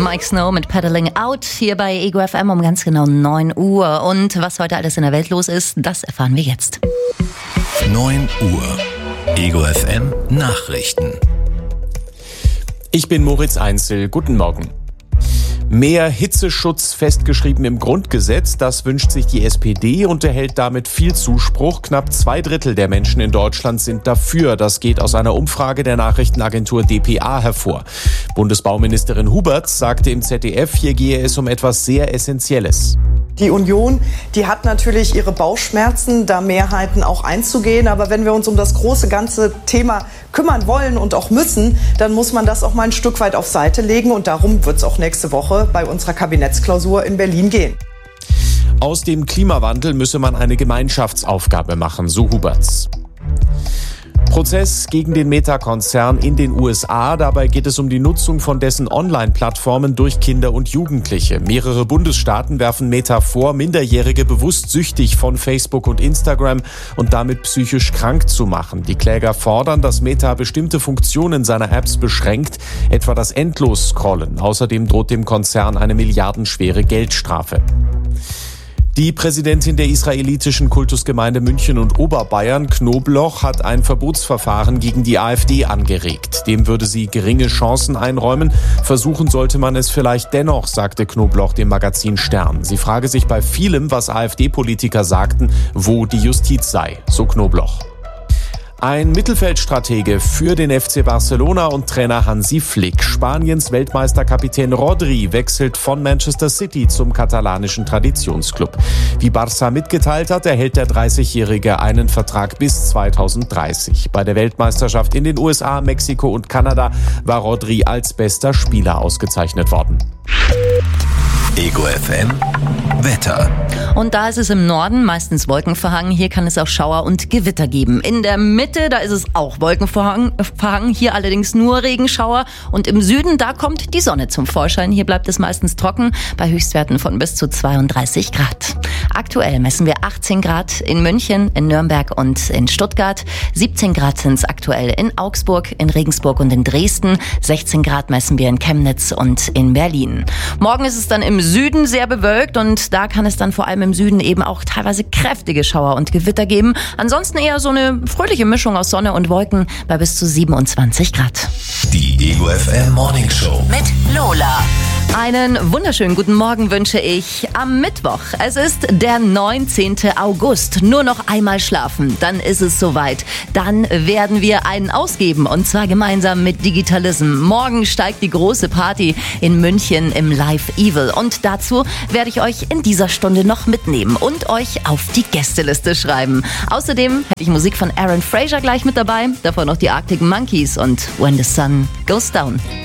Mike Snow mit Paddling Out hier bei Ego FM um ganz genau 9 Uhr. Und was heute alles in der Welt los ist, das erfahren wir jetzt. 9 Uhr. Ego FM Nachrichten. Ich bin Moritz Einzel. Guten Morgen. Mehr Hitzeschutz festgeschrieben im Grundgesetz, das wünscht sich die SPD und erhält damit viel Zuspruch. Knapp 2/3 der Menschen in Deutschland sind dafür. Das geht aus einer Umfrage der Nachrichtenagentur dpa hervor. Bundesbauministerin Huberts sagte im ZDF, hier gehe es um etwas sehr Essentielles. Die Union, die hat natürlich ihre Bauchschmerzen, da Mehrheiten auch einzugehen. Aber wenn wir uns um das große ganze Thema kümmern wollen und auch müssen, dann muss man das auch mal ein Stück weit auf Seite legen. Und darum wird es auch nächste Woche bei unserer Kabinettsklausur in Berlin gehen. Aus dem Klimawandel müsse man eine Gemeinschaftsaufgabe machen, so Huberts. Prozess gegen den Meta-Konzern in den USA. Dabei geht es um die Nutzung von dessen Online-Plattformen durch Kinder und Jugendliche. Mehrere Bundesstaaten werfen Meta vor, Minderjährige bewusst süchtig von Facebook und Instagram und damit psychisch krank zu machen. Die Kläger fordern, dass Meta bestimmte Funktionen seiner Apps beschränkt, etwa das Endlos-Scrollen. Außerdem droht dem Konzern eine milliardenschwere Geldstrafe. Die Präsidentin der israelitischen Kultusgemeinde München und Oberbayern, Knobloch, hat ein Verbotsverfahren gegen die AfD angeregt. Dem würde sie geringe Chancen einräumen. Versuchen sollte man es vielleicht dennoch, sagte Knobloch dem Magazin Stern. Sie frage sich bei vielem, was AfD-Politiker sagten, wo die Justiz sei, so Knobloch. Ein Mittelfeldstratege für den FC Barcelona und Trainer Hansi Flick. Spaniens Weltmeisterkapitän Rodri wechselt von Manchester City zum katalanischen Traditionsclub. Wie Barça mitgeteilt hat, erhält der 30-Jährige einen Vertrag bis 2030. Bei der Weltmeisterschaft in den USA, Mexiko und Kanada war Rodri als bester Spieler ausgezeichnet worden. Ego FM Wetter. Und da ist es im Norden meistens wolkenverhangen. Hier kann es auch Schauer und Gewitter geben. In der Mitte, da ist es auch wolkenverhangen. Hier allerdings nur Regenschauer. Und im Süden, da kommt die Sonne zum Vorschein. Hier bleibt es meistens trocken bei Höchstwerten von bis zu 32 Grad. Aktuell messen wir 18 Grad in München, in Nürnberg und in Stuttgart. 17 Grad sind es aktuell in Augsburg, in Regensburg und in Dresden. 16 Grad messen wir in Chemnitz und in Berlin. Morgen ist es dann im Süden sehr bewölkt und da kann es dann vor allem im Süden eben auch teilweise kräftige Schauer und Gewitter geben. Ansonsten eher so eine fröhliche Mischung aus Sonne und Wolken bei bis zu 27 Grad. Die Ego FM Morning Show Mit Lola. Einen wunderschönen guten Morgen wünsche ich am Mittwoch. Es ist der 19. August. Nur noch einmal schlafen, dann ist es soweit. Dann werden wir einen ausgeben und zwar gemeinsam mit Digitalism. Morgen steigt die große Party in München im Live Evil und dazu werde ich euch in dieser Stunde noch mitnehmen und euch auf die Gästeliste schreiben. Außerdem hätte ich Musik von Aaron Fraser gleich mit dabei, davor noch die Arctic Monkeys und When the Sun Goes Down.